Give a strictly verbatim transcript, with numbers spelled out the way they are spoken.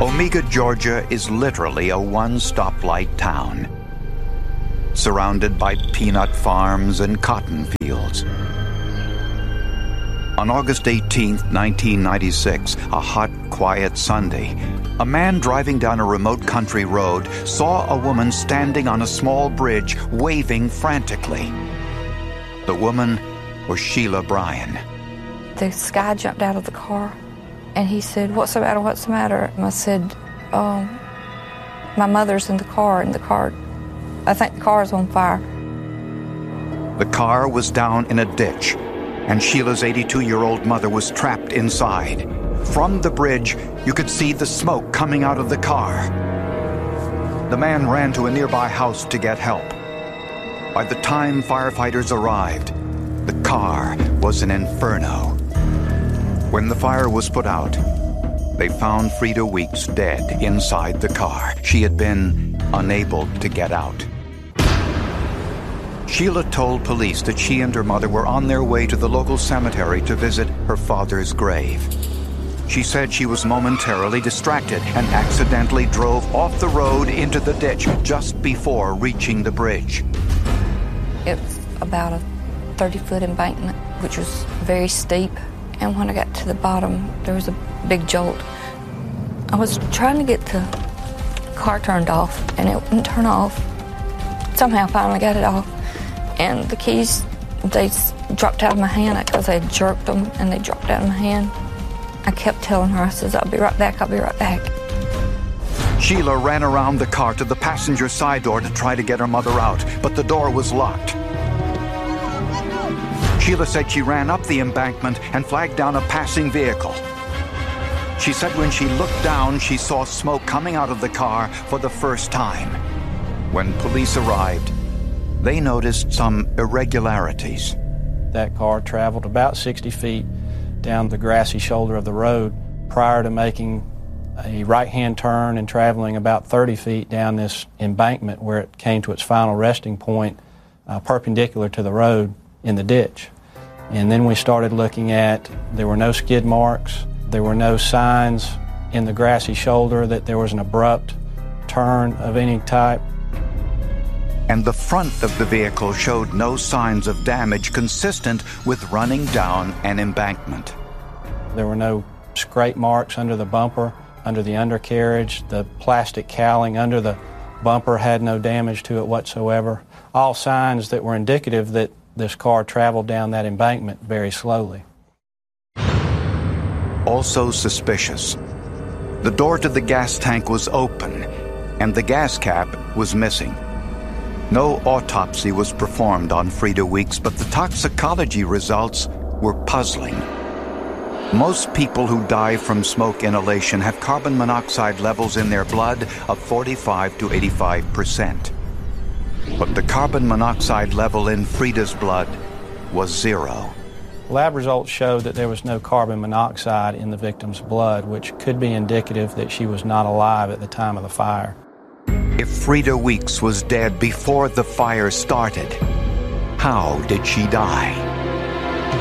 Omega, Georgia is literally a one-stoplight town, surrounded by peanut farms and cotton fields. On August eighteenth, nineteen ninety-six, a hot, quiet Sunday, a man driving down a remote country road saw a woman standing on a small bridge waving frantically. The woman was Sheila Bryan. This guy jumped out of the car, and he said, "What's the matter, what's the matter?" And I said, um, my mother's in the car, and the car, I think the car is on fire. The car was down in a ditch, and Sheila's eighty-two-year-old mother was trapped inside. From the bridge, you could see the smoke coming out of the car. The man ran to a nearby house to get help. By the time firefighters arrived, the car was an inferno. When the fire was put out, they found Frida Weeks dead inside the car. She had been unable to get out. Sheila told police that she and her mother were on their way to the local cemetery to visit her father's grave. She said she was momentarily distracted and accidentally drove off the road into the ditch just before reaching the bridge. It was about a thirty-foot embankment, which was very steep. And when I got to the bottom, there was a big jolt. I was trying to get the car turned off, and it wouldn't turn off. Somehow I finally got it off. And the keys, they dropped out of my hand because I had jerked them, and they dropped out of my hand. I kept telling her, I says, "I'll be right back, I'll be right back." Sheila ran around the car to the passenger side door to try to get her mother out, but the door was locked. Sheila said she ran up the embankment and flagged down a passing vehicle. She said when she looked down, she saw smoke coming out of the car for the first time. When police arrived, they noticed some irregularities. That car traveled about sixty feet down the grassy shoulder of the road prior to making a right-hand turn and traveling about thirty feet down this embankment where it came to its final resting point uh, perpendicular to the road in the ditch. And then we started looking at, there were no skid marks, there were no signs in the grassy shoulder that there was an abrupt turn of any type. And the front of the vehicle showed no signs of damage consistent with running down an embankment. There were no scrape marks under the bumper, under the undercarriage. The plastic cowling under the bumper had no damage to it whatsoever. All signs that were indicative that this car traveled down that embankment very slowly. Also suspicious, the door to the gas tank was open, and the gas cap was missing. No autopsy was performed on Frida Weeks, but the toxicology results were puzzling. Most people who die from smoke inhalation have carbon monoxide levels in their blood of forty-five to eighty-five percent. But the carbon monoxide level in Frida's blood was zero. Lab results showed that there was no carbon monoxide in the victim's blood, which could be indicative that she was not alive at the time of the fire. If Frida Weeks was dead before the fire started, how did she die?